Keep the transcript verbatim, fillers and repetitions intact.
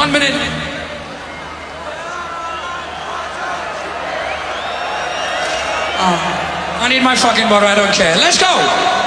One minute. I need my fucking water, I don't care. Let's go!